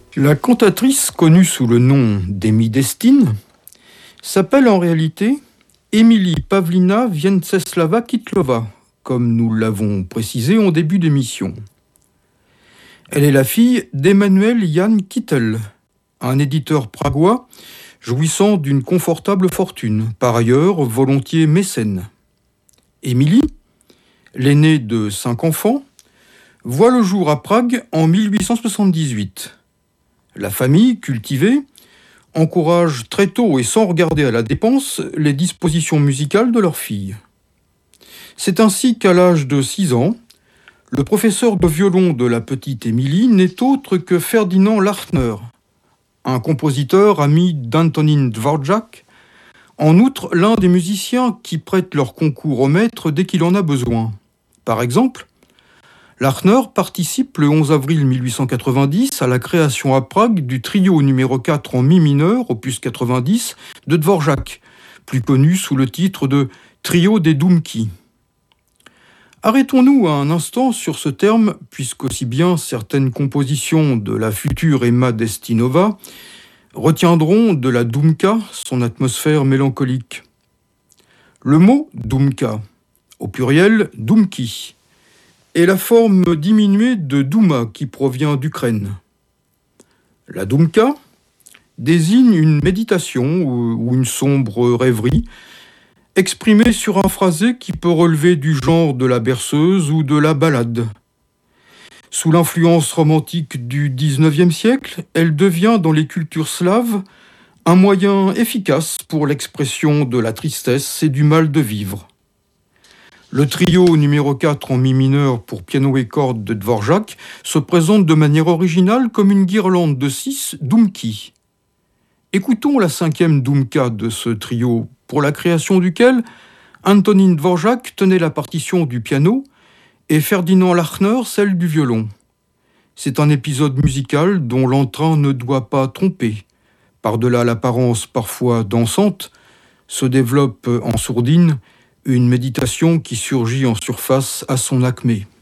La cantatrice, connue sous le nom d'Émie Destine, s'appelle en réalité Émilie Pavlina Vienceslava Kytlova, comme nous l'avons précisé en début d'émission. Elle est la fille d'Emmanuel Jan Kittel, un éditeur pragois jouissant d'une confortable fortune, par ailleurs volontiers mécène. Émilie, l'aînée de 5 enfants, voit le jour à Prague en 1878. La famille, cultivée, encourage très tôt et sans regarder à la dépense les dispositions musicales de leur fille. C'est ainsi qu'à l'âge de 6 ans, le professeur de violon de la petite Émilie n'est autre que Ferdinand Lachner, un compositeur ami d'Antonín Dvořák, en outre l'un des musiciens qui prêtent leur concours au maître dès qu'il en a besoin. Par exemple, Lachner participe le 11 avril 1890 à la création à Prague du trio numéro 4 en mi mineur, opus 90, de Dvořák, plus connu sous le titre de Trio des Dumky. Arrêtons-nous un instant sur ce terme, puisqu'aussi bien certaines compositions de la future Emma Destinova retiendront de la Dumka son atmosphère mélancolique. Le mot Dumka, au pluriel Dumki, est la forme diminuée de Douma qui provient d'Ukraine. La Dumka désigne une méditation ou une sombre rêverie exprimée sur un phrasé qui peut relever du genre de la berceuse ou de la ballade. Sous l'influence romantique du XIXe siècle, elle devient dans les cultures slaves un moyen efficace pour l'expression de la tristesse et du mal de vivre. Le trio numéro 4 en mi mineur pour piano et cordes de Dvořák se présente de manière originale comme une guirlande de 6 Dumky. Écoutons la 5e Dumka de ce trio, pour la création duquel Antonín Dvořák tenait la partition du piano et Ferdinand Lachner celle du violon. C'est un épisode musical dont l'entrain ne doit pas tromper. Par-delà l'apparence parfois dansante, se développe en sourdine une méditation qui surgit en surface à son acmé.